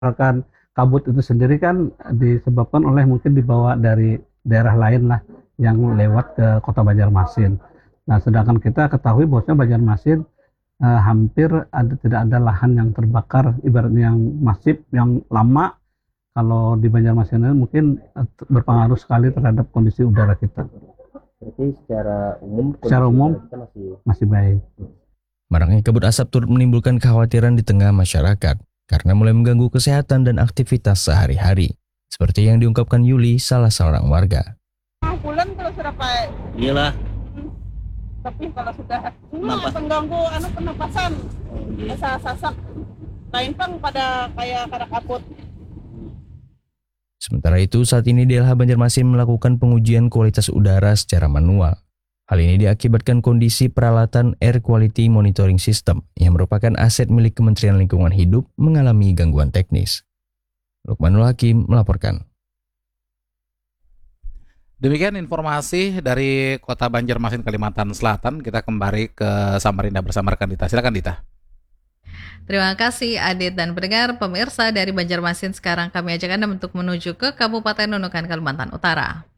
Misalkan kabut itu sendiri kan disebabkan oleh mungkin dibawa dari daerah lain lah yang lewat ke kota Banjarmasin. Nah, sedangkan kita ketahui bahwasanya Banjarmasin hampir tidak ada lahan yang terbakar ibaratnya yang masif, yang lama. Kalau di Banjarmasin ini mungkin berpengaruh sekali terhadap kondisi udara kita. Berarti secara umum Secara umum kita masih baik. Maraknya kabut asap turut menimbulkan kekhawatiran di tengah masyarakat karena mulai mengganggu kesehatan dan aktivitas sehari-hari. Seperti yang diungkapkan Yuli, salah seorang warga. Bulan kalau sudah pakai. Iyalah. Tapi kalau sudah mengganggu pernapasan, sasak, lain pang pada kayak kabut. Sementara itu, saat ini DLH Banjarmasin melakukan pengujian kualitas udara secara manual. Hal ini diakibatkan kondisi peralatan Air Quality Monitoring System yang merupakan aset milik Kementerian Lingkungan Hidup mengalami gangguan teknis. Lukmanul Hakim melaporkan. Demikian informasi dari Kota Banjarmasin, Kalimantan Selatan. Kita kembali ke Samarinda bersama rekan Dita. Silakan Dita. Terima kasih Adit dan pendengar pemirsa dari Banjarmasin. Sekarang kami ajak Anda untuk menuju ke Kabupaten Nunukan, Kalimantan Utara.